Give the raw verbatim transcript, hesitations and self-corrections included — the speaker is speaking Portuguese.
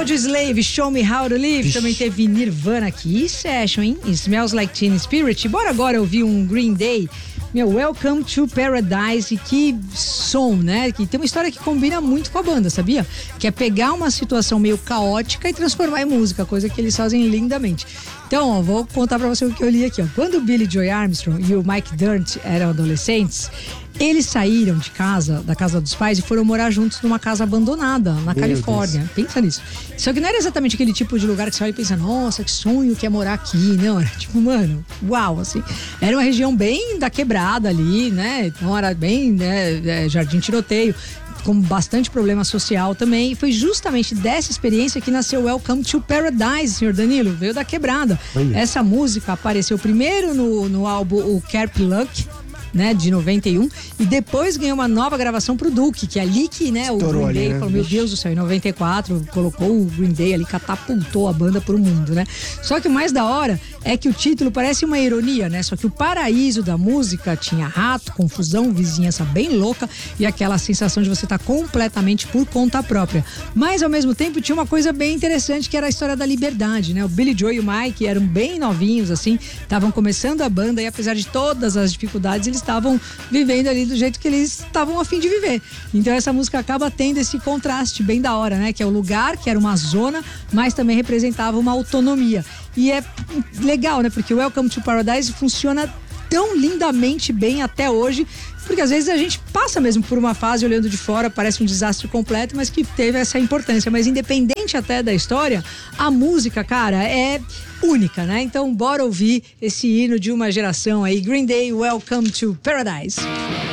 Audioslave, Show Me How to Live. Ixi. Também teve Nirvana aqui. E Session, hein? Smells Like Teen Spirit. Bora agora ouvir um Green Day. Meu, Welcome to Paradise. Que som, né? Que tem uma história que combina muito com a banda, sabia? Que é pegar uma situação meio caótica e transformar em música, coisa que eles fazem lindamente. Então, ó, vou contar pra você o que eu li aqui, ó. Quando o Billy Joe Armstrong e o Mike Dirnt eram adolescentes, eles saíram de casa, da casa dos pais, e foram morar juntos numa casa abandonada, na Meu Califórnia. Deus. Pensa nisso. Só que não era exatamente aquele tipo de lugar que você olha e pensa, nossa, que sonho que é morar aqui. Não, era tipo, mano, uau, assim. Era uma região bem da quebrada ali, né? Então era bem, né, Jardim Tiroteio, com bastante problema social também. E foi justamente dessa experiência que nasceu Welcome to Paradise, senhor Danilo. Veio da quebrada. Oi. Essa música apareceu primeiro no, no álbum o Carp Luck, né, de noventa e um, e depois ganhou uma nova gravação pro Duke, que é ali que, né, o Green Day ali, né? Falou, meu Deus do céu, em noventa e quatro colocou o Green Day ali, catapultou a banda pro mundo, né? Só que o mais da hora é que o título parece uma ironia, né? Só que o paraíso da música tinha rato, confusão, vizinhança bem louca e aquela sensação de você estar completamente por conta própria. Mas ao mesmo tempo tinha uma coisa bem interessante, que era a história da liberdade, né? O Billy Joe e o Mike eram bem novinhos, assim, estavam começando a banda e apesar de todas as dificuldades, eles estavam vivendo ali do jeito que eles estavam a fim de viver. Então essa música acaba tendo esse contraste bem da hora, né? Que é o lugar, que era uma zona, mas também representava uma autonomia. E é legal, né? Porque o Welcome to Paradise funciona tão lindamente bem até hoje, porque às vezes a gente passa mesmo por uma fase olhando de fora, parece um desastre completo, mas que teve essa importância. Mas independente até da história, a música, cara, é única, né? Então bora ouvir esse hino de uma geração aí, Green Day, Welcome to Paradise.